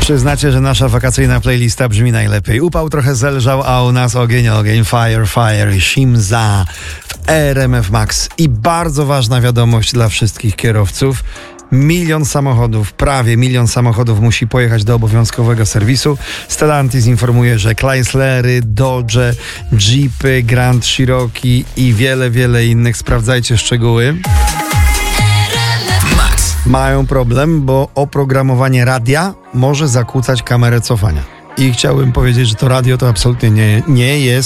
Przyznacie, że nasza wakacyjna playlista brzmi najlepiej. Upał trochę zelżał, a u nas ogień, fire, Shimza w RMF Max. I bardzo ważna wiadomość dla wszystkich kierowców. Prawie milion samochodów musi pojechać do obowiązkowego serwisu. Stellantis informuje, że Chryslery, Dodge, Jeepy, Grand Cherokee i wiele innych, sprawdzajcie szczegóły, mają problem, bo oprogramowanie radia może zakłócać kamerę cofania. I chciałbym powiedzieć, że to radio to absolutnie nie jest